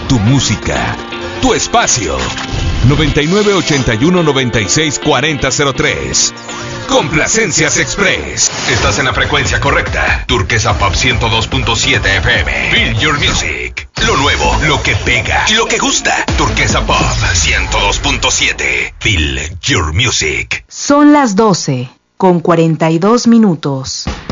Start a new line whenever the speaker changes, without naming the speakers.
tu música, tu espacio. 9981-964003. Complacencias Express. Estás en la frecuencia correcta. Turquesa Pop 102.7 FM. Feel Your Music. Lo nuevo, lo que pega y lo que gusta. Turquesa Pop 102.7. Feel Your Music.
Son las 12:42.